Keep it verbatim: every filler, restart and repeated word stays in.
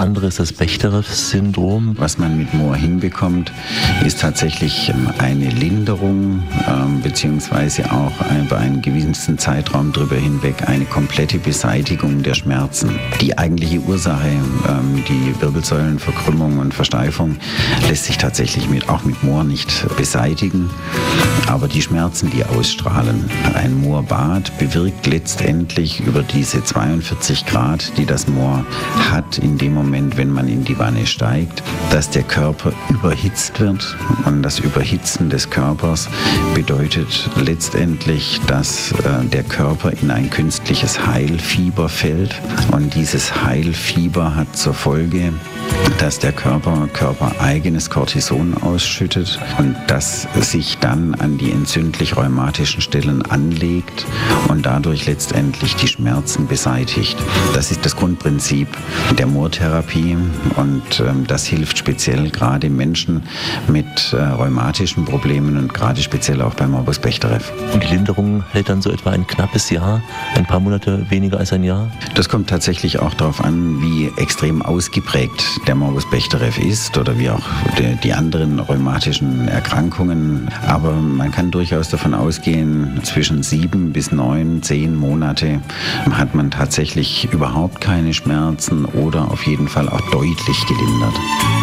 andere ist das Bechterew-Syndrom. Was man mit Moor hinbekommt, ist tatsächlich eine Linderung ähm, beziehungsweise auch über einen gewissen Zeitraum drüber hinweg eine komplette Beseitigung der Schmerzen. Die eigentliche Ursache, ähm, die Wirbelsäulenverkrümmung und Versteifung, lässt sich tatsächlich mit, auch mit Moor nicht beseitigen. Aber die Schmerzen, die ausstrahlen, ein Moorbad bewirkt letztendlich über diese zweiundvierzig Grad, die das Moor hat, in dem Moment, wenn man in die Wanne steigt, dass der Körper überhitzt wird. Und das Überhitzen des Körpers bedeutet letztendlich, dass äh, der Körper in ein künstliches Heilfieber fällt. Und dieses Heilfieber hat zur Folge, dass der Körper körpereigenes Cortison ausschüttet und das sich dann an die entzündlich-rheumatischen Stellen anlegt und dadurch letztendlich die Schmerzen beseitigt. Das ist das Grundprinzip der Moortherapie und ähm, das hilft speziell gerade Menschen mit äh, rheumatischen Problemen und gerade speziell auch bei Morbus Bechterew. Und die Linderung hält dann so etwa ein knappes Jahr, ein paar Monate weniger als ein Jahr? Das kommt tatsächlich auch darauf an, wie extrem ausgeprägt der Morbus Bechterew ist oder wie auch die, die anderen rheumatischen Erkrankungen. Aber man kann durchaus davon ausgehen, zwischen sieben bis neun, zehn Monate hat man tatsächlich überhaupt keine Schmerzen oder auf jeden Fall auch deutlich gelindert.